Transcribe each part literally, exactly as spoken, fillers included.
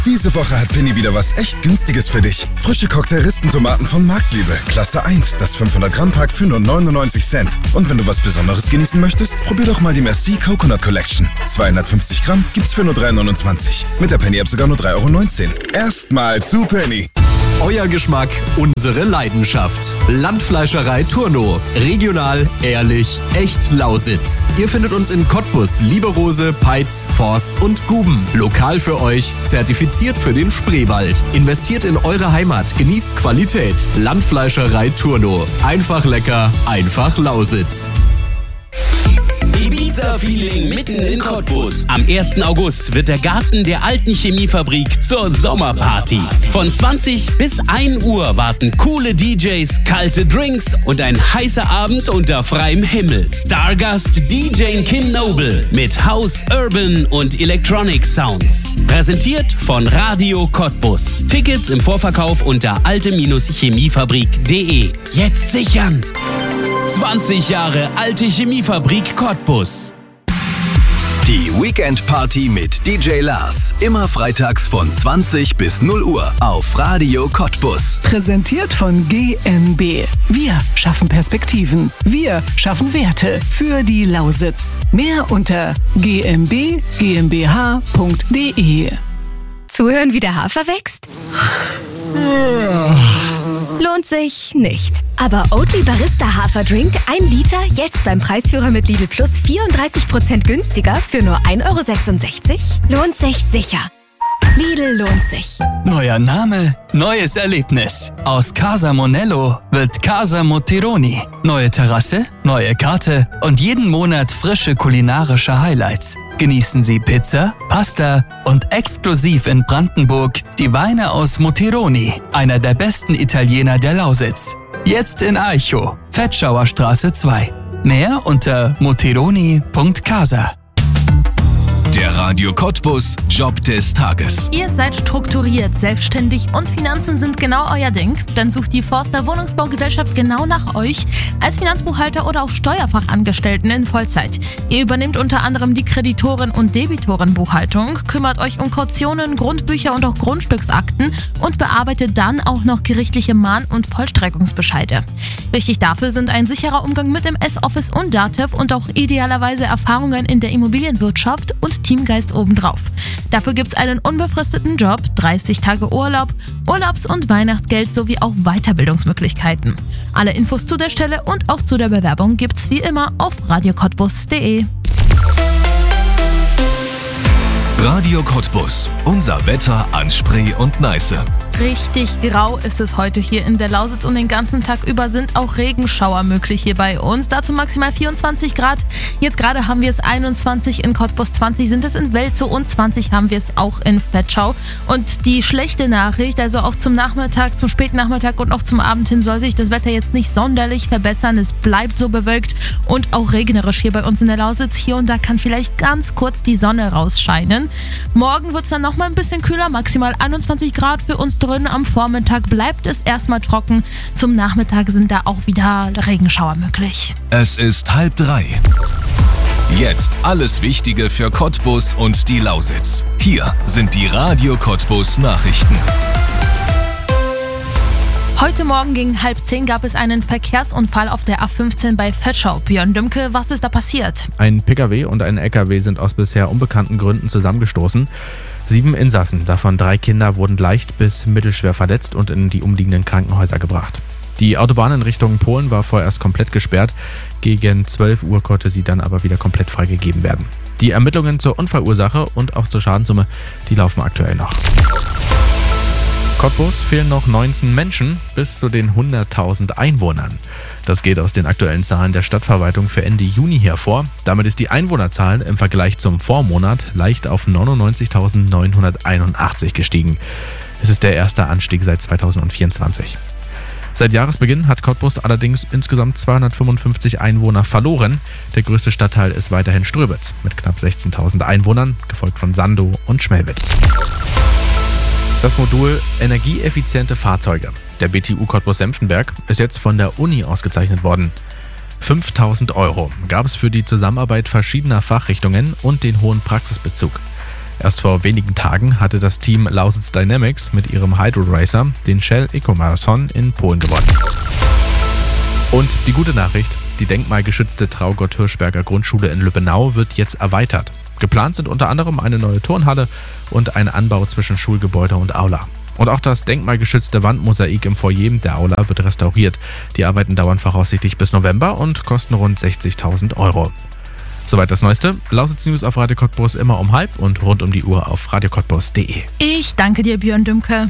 Diese Woche hat Penny wieder was echt Günstiges für dich. Frische Cocktail-Rispentomaten von Marktliebe. Klasse eins, das fünfhundert Gramm Pack für nur neunundneunzig Cent. Und wenn du was Besonderes genießen möchtest, probier doch mal die Merci Coconut Collection. zweihundertfünfzig Gramm gibt's für nur drei neunundzwanzig. Mit der Penny-App sogar nur drei neunzehn Euro. Erstmal zu Penny. Euer Geschmack, unsere Leidenschaft. Landfleischerei Turno. Regional, ehrlich, echt Lausitz. Ihr findet uns in Cottbus, Lieberose, Peitz, Forst und Guben. Lokal für euch, zertifiziert für den Spreewald. Investiert in eure Heimat, genießt Qualität. Landfleischerei Turno. Einfach lecker, einfach Lausitz. Ibiza-Feeling mitten in Cottbus. Am ersten August wird der Garten der alten Chemiefabrik zur Sommerparty. Von zwanzig bis ein Uhr warten coole D Js, kalte Drinks und ein heißer Abend unter freiem Himmel. Stargast D J Kim Noble mit House, Urban und Electronic Sounds. Präsentiert von Radio Cottbus. Tickets im Vorverkauf unter alte Chemiefabrik punkt de. Jetzt sichern! zwanzig Jahre alte Chemiefabrik Cottbus. Die Weekend Party mit D J Lars. Immer freitags von zwanzig bis null Uhr auf Radio Cottbus. Präsentiert von G M B. Wir schaffen Perspektiven. Wir schaffen Werte für die Lausitz. Mehr unter g m b g m b h punkt de. Zuhören, wie der Hafer wächst? Lohnt sich nicht. Aber Oatly Barista Haferdrink, ein Liter, jetzt beim Preisführer mit Lidl Plus vierunddreißig Prozent günstiger für nur ein Euro sechsundsechzig? Lohnt sich sicher. Lidl lohnt sich. Neuer Name, neues Erlebnis. Aus Casa Monello wird Casa Motironi. Neue Terrasse, neue Karte und jeden Monat frische kulinarische Highlights. Genießen Sie Pizza, Pasta und exklusiv in Brandenburg die Weine aus Motironi, einer der besten Italiener der Lausitz. Jetzt in Aichow, Fettschauerstraße zwei. Mehr unter motironi punkt casa. Der Radio Cottbus Job des Tages. Ihr seid strukturiert, selbstständig und Finanzen sind genau euer Ding? Dann sucht die Forster Wohnungsbaugesellschaft genau nach euch als Finanzbuchhalter oder auch Steuerfachangestellten in Vollzeit. Ihr übernehmt unter anderem die Kreditoren- und Debitorenbuchhaltung, kümmert euch um Kautionen, Grundbücher und auch Grundstücksakten und bearbeitet dann auch noch gerichtliche Mahn- und Vollstreckungsbescheide. Wichtig dafür sind ein sicherer Umgang mit dem S-Office und Datev und auch idealerweise Erfahrungen in der Immobilienwirtschaft und Teamgeist obendrauf. Dafür gibt's einen unbefristeten Job, dreißig Tage Urlaub, Urlaubs- und Weihnachtsgeld sowie auch Weiterbildungsmöglichkeiten. Alle Infos zu der Stelle und auch zu der Bewerbung gibt's wie immer auf radio cottbus punkt de. Radio Cottbus. Unser Wetter an Spree und Neiße. Richtig grau ist es heute hier in der Lausitz und den ganzen Tag über sind auch Regenschauer möglich hier bei uns. Dazu maximal vierundzwanzig Grad. Jetzt gerade haben wir es einundzwanzig in Cottbus, zwanzig sind es in Welzow und zwanzig haben wir es auch in Vetschau. Und die schlechte Nachricht, also auch zum Nachmittag, zum späten Nachmittag und auch zum Abend hin soll sich das Wetter jetzt nicht sonderlich verbessern. Es bleibt so bewölkt und auch regnerisch hier bei uns in der Lausitz. Hier und da kann vielleicht ganz kurz die Sonne rausscheinen. Morgen wird es dann nochmal ein bisschen kühler, maximal einundzwanzig Grad für uns drin. Am Vormittag bleibt es erstmal trocken. Zum Nachmittag sind da auch wieder Regenschauer möglich. Es ist halb drei. Jetzt alles Wichtige für Cottbus und die Lausitz. Hier sind die Radio Cottbus Nachrichten. Heute Morgen gegen halb zehn gab es einen Verkehrsunfall auf der A fünfzehn bei Vetschau. Björn Dümke, was ist da passiert? Ein P K W und ein L K W sind aus bisher unbekannten Gründen zusammengestoßen. Sieben Insassen, davon drei Kinder, wurden leicht bis mittelschwer verletzt und in die umliegenden Krankenhäuser gebracht. Die Autobahn in Richtung Polen war vorerst komplett gesperrt. Gegen zwölf Uhr konnte sie dann aber wieder komplett freigegeben werden. Die Ermittlungen zur Unfallursache und auch zur Schadenssumme, die laufen aktuell noch. Cottbus fehlen noch neunzehn Menschen bis zu den hunderttausend Einwohnern. Das geht aus den aktuellen Zahlen der Stadtverwaltung für Ende Juni hervor. Damit ist die Einwohnerzahl im Vergleich zum Vormonat leicht auf neunundneunzigtausendneunhunderteinundachtzig gestiegen. Es ist der erste Anstieg seit zweitausendvierundzwanzig. Seit Jahresbeginn hat Cottbus allerdings insgesamt zweihundertfünfundfünfzig Einwohner verloren. Der größte Stadtteil ist weiterhin Ströbitz mit knapp sechzehntausend Einwohnern, gefolgt von Sandow und Schmelwitz. Das Modul Energieeffiziente Fahrzeuge der B T U Cottbus-Senftenberg ist jetzt von der Uni ausgezeichnet worden. fünftausend Euro gab es für die Zusammenarbeit verschiedener Fachrichtungen und den hohen Praxisbezug. Erst vor wenigen Tagen hatte das Team Lausitz Dynamics mit ihrem Hydro Racer den Shell Eco-Marathon in Polen gewonnen. Und die gute Nachricht, die denkmalgeschützte Traugott Hirschberger Grundschule in Lübbenau wird jetzt erweitert. Geplant sind unter anderem eine neue Turnhalle und ein Anbau zwischen Schulgebäude und Aula. Und auch das denkmalgeschützte Wandmosaik im Foyer der Aula wird restauriert. Die Arbeiten dauern voraussichtlich bis November und kosten rund sechzigtausend Euro. Soweit das Neueste. Lausitz News auf Radio Cottbus immer um halb und rund um die Uhr auf radio cottbus punkt de. Ich danke dir, Björn Dümke.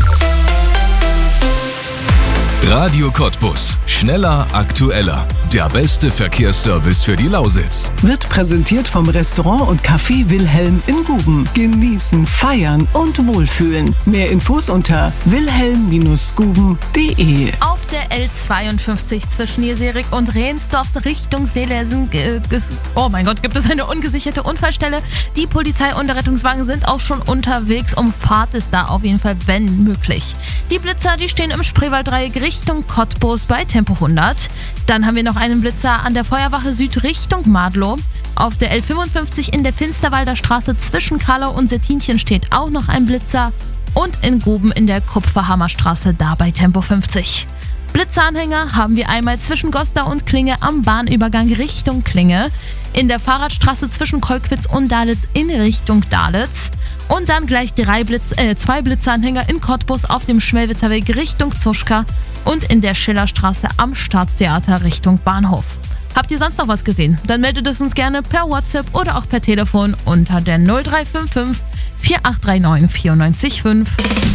Radio Cottbus. Schneller, aktueller. Der beste Verkehrsservice für die Lausitz. Wird präsentiert vom Restaurant und Café Wilhelm in Guben. Genießen, feiern und wohlfühlen. Mehr Infos unter wilhelm guben punkt de. Auf der L zweiundfünfzig zwischen Jeserik und Rehnsdorf Richtung Seelesen, äh, oh mein Gott, gibt es eine ungesicherte Unfallstelle. Die Polizei und der Rettungswagen sind auch schon unterwegs. Umfahrt es da auf jeden Fall, wenn möglich. Die Blitzer, die stehen im Spreewalddreieck Richtung Cottbus bei Tempo hundert. Dann haben wir noch einen Blitzer an der Feuerwache Süd Richtung Madlow. Auf der L fünfundfünfzig in der Finsterwalder Straße zwischen Karlau und Settinchen steht auch noch ein Blitzer. Und in Guben in der Kupferhammerstraße da bei Tempo fünfzig. Blitzeranhänger haben wir einmal zwischen Goslar und Klinge am Bahnübergang Richtung Klinge, in der Fahrradstraße zwischen Kolkwitz und Dalitz in Richtung Dalitz und dann gleich drei Blitz, äh, zwei Blitzeranhänger in Cottbus auf dem Schmelwitzer Weg Richtung Zuschka und in der Schillerstraße am Staatstheater Richtung Bahnhof. Habt ihr sonst noch was gesehen? Dann meldet es uns gerne per WhatsApp oder auch per Telefon unter der null drei fünf fünf vier acht drei neun vier neun fünf.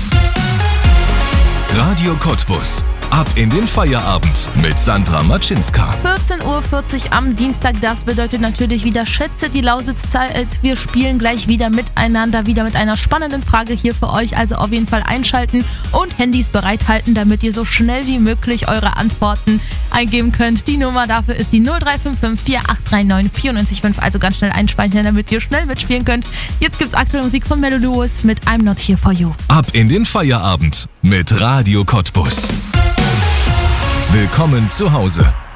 Radio Cottbus. Ab in den Feierabend mit Sandra Matschinska. vierzehn Uhr vierzig am Dienstag, das bedeutet natürlich wieder Schätze die Lausitzszeit. Wir spielen gleich wieder miteinander, wieder mit einer spannenden Frage hier für euch. Also auf jeden Fall einschalten und Handys bereithalten, damit ihr so schnell wie möglich eure Antworten eingeben könnt. Die Nummer dafür ist die null drei fünf fünf vier acht drei neun vier neun fünf. Also ganz schnell einspeichern, damit ihr schnell mitspielen könnt. Jetzt gibt's aktuelle Musik von Mello Lewis mit I'm Not Here For You. Ab in den Feierabend mit Radio Cottbus. Willkommen zu Hause.